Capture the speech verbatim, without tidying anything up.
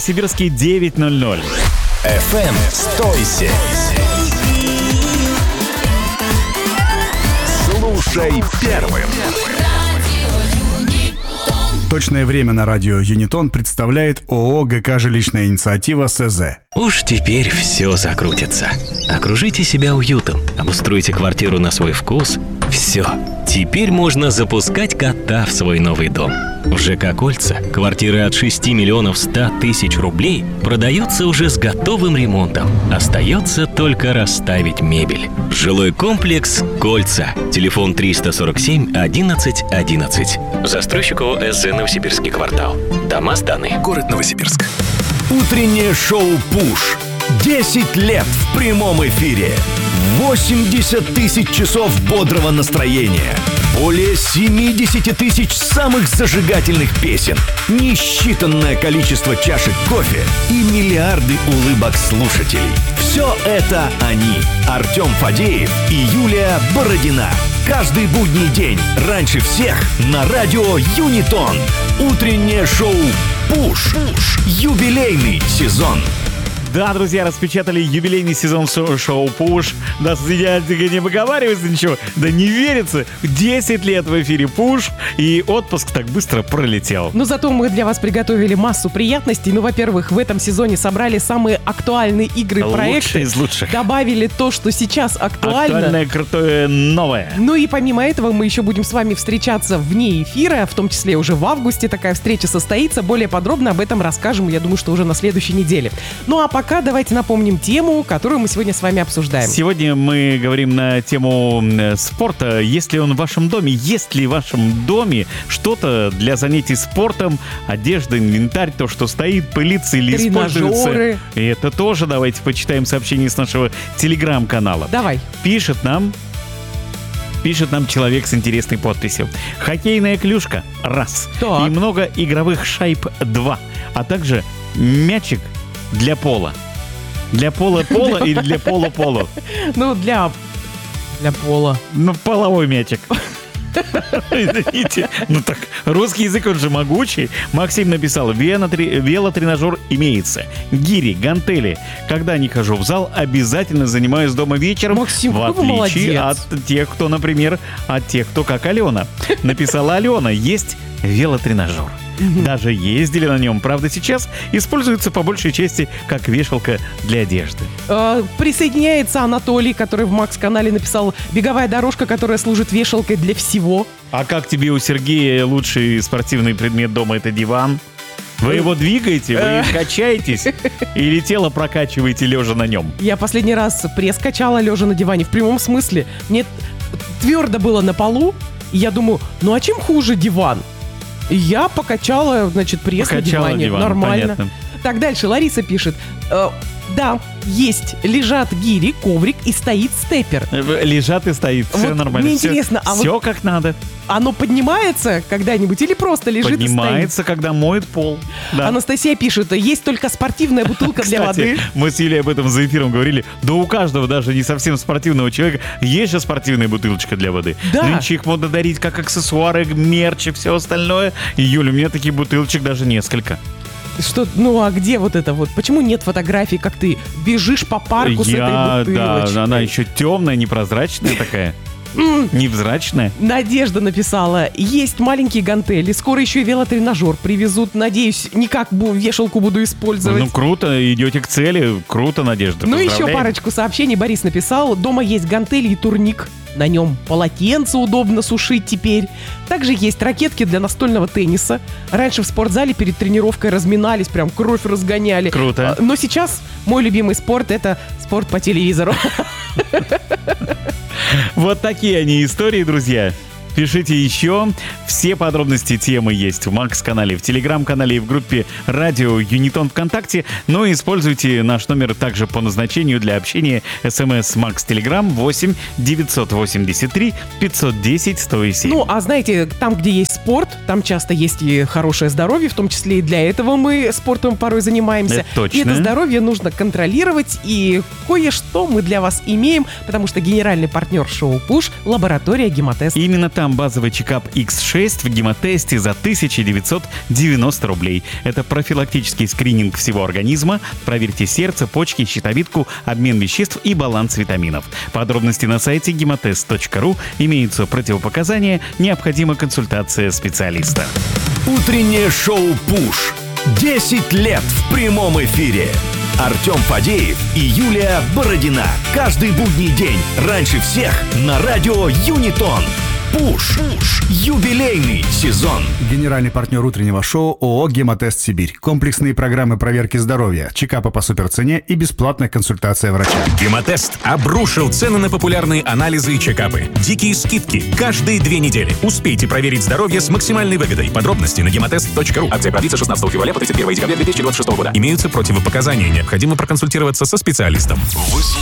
Новосибирске девять ноль ноль. эф эм «Стойся». Слушай первым. Точное время на радио Юнитон представляет ООО ГК «Жилищная инициатива» СЗ. Уж теперь все закрутится. Окружите себя уютом, обустройте квартиру на свой вкус. Все. Теперь можно запускать кота в свой новый дом. В ЖК «Кольца» квартиры от шести миллионов ста тысяч рублей продаются уже с готовым ремонтом. Остается только расставить мебель. Жилой комплекс «Кольца». Телефон триста сорок семь одиннадцать одиннадцать. Застройщик ООО СЗ «Новосибирский квартал». Дома сданы. Город Новосибирск. Утреннее шоу «Пуш». десять лет в прямом эфире. восемьдесят тысяч часов бодрого настроения. Более семьдесят тысяч самых зажигательных песен. Несчитанное количество чашек кофе и миллиарды улыбок слушателей. Все это они. Артем Фадеев и Юлия Бородина. Каждый будний день, раньше всех, на радио Юнитон. Утреннее шоу «Пуш». Юбилейный сезон. Да, друзья, распечатали юбилейный сезон шоу, шоу «Пуш». Да, я не выговаривается ничего. Да не верится. десять лет в эфире «Пуш», и отпуск так быстро пролетел. Но зато мы для вас приготовили массу приятностей. Ну, во-первых, в этом сезоне собрали самые актуальные игры и проекты. Лучшие из лучших. Добавили то, что сейчас актуально. Актуальное, крутое, новое. Ну и помимо этого мы еще будем с вами встречаться вне эфира, в том числе уже в августе такая встреча состоится. Более подробно об этом расскажем, я думаю, что уже на следующей неделе. Ну а пока Пока давайте напомним тему, которую мы сегодня с вами обсуждаем. Сегодня мы говорим на тему спорта. Есть ли он в вашем доме? Есть ли в вашем доме что-то для занятий спортом? Одежда, инвентарь, то, что стоит, пылится или используется? Тренажеры. И это тоже давайте почитаем сообщение с нашего телеграм-канала. Давай. Пишет нам... Пишет нам человек с интересной подписью. Хоккейная клюшка – раз. Так. И много игровых шайб – два. А также мячик для пола. Для пола-пола или для пола-пола? Ну, для... Для пола. Ну, половой мячик. Извините. Ну так, русский язык, он же могучий. Максим написал: велотренажер имеется. Гири, гантели. Когда не хожу в зал, обязательно занимаюсь дома вечером. Максим, в отличие от тех, кто, например, от тех, кто как Алена. Написала Алена: есть велотренажер. Даже ездили на нем. Правда, сейчас используется по большей части как вешалка для одежды. Э, присоединяется Анатолий, который в Макс-канале написал: беговая дорожка, которая служит вешалкой для всего. А как тебе у Сергея лучший спортивный предмет дома — это диван? Вы его двигаете, вы качаетесь или тело прокачиваете лежа на нем? Я последний раз пресс качала лежа на диване. В прямом смысле. Мне твердо было на полу. И я думаю, ну а чем хуже диван? И я покачала, значит, пресс Покачала на диване. диван, Нормально. понятно. Так, дальше Лариса пишет. Э, да, есть. Лежат гири, коврик и стоит степер. Лежат и стоит. Все Вот нормально. мне все, интересно, а все вот как надо. Оно поднимается когда-нибудь или просто лежит и стоит? Поднимается, когда моет пол. Да. Анастасия пишет: есть только спортивная бутылка для воды. Кстати, мы с Юлей об этом за эфиром говорили. Да у каждого, даже не совсем спортивного человека, есть же спортивная бутылочка для воды. Да. Нынче их можно дарить как аксессуары, мерч и все остальное. И, Юля, у меня таких бутылочек даже несколько. Что, ну а где вот это вот? Почему нет фотографий, как ты бежишь по парку с Я, этой бутылочкой? да, она еще темная, непрозрачная такая. Невзрачная. Надежда написала: есть маленькие гантели, скоро еще и велотренажер привезут. Надеюсь, не как бу- вешалку буду использовать. Ну, круто, идете к цели. Круто, Надежда. Ну, еще Поздравляем. парочку сообщений. Борис написал: дома есть гантели и турник. На нем полотенце удобно сушить теперь. Также есть ракетки для настольного тенниса. Раньше в спортзале перед тренировкой разминались, прям кровь разгоняли. Круто. Но сейчас мой любимый спорт — это спорт по телевизору. Вот такие они истории, друзья. Пишите еще. Все подробности темы есть в Макс-канале, в Телеграм-канале и в группе Радио Юнитон ВКонтакте. Но используйте наш номер также по назначению для общения. СМС Макс Телеграм восемь девятьсот восемьдесят три пятьсот десять сто семь. Ну, а знаете, там, где есть спорт, там часто есть и хорошее здоровье, в том числе и для этого мы спортом порой занимаемся. Это точно. И это здоровье нужно контролировать, и кое-что мы для вас имеем, потому что генеральный партнер шоу «Пуш» — лаборатория «Гемотест». Именно там там базовый чекап икс шесть в гемотесте за тысяча девятьсот девяносто рублей. Это профилактический скрининг всего организма. Проверьте сердце, почки, щитовидку, обмен веществ и баланс витаминов. Подробности на сайте гемотест точка ру. Имеются противопоказания, необходима консультация специалиста. Утреннее шоу «Пуш». десять лет в прямом эфире. Артем Фадеев и Юлия Бородина. Каждый будний день раньше всех на радио Юнитон. Пуш. Пуш. Юбилейный сезон. Генеральный партнер утреннего шоу ООО «Гемотест Сибирь». Комплексные программы проверки здоровья, чекапы по суперцене и бесплатная консультация врача. Гемотест обрушил цены на популярные анализы и чекапы. Дикие скидки каждые две недели. Успейте проверить здоровье с максимальной выгодой. Подробности на гемотест точка ру. Акция продлится шестнадцатого февраля по тридцать первого декабря две тысячи двадцать шестого года. Имеются противопоказания. Необходимо проконсультироваться со специалистом. Вы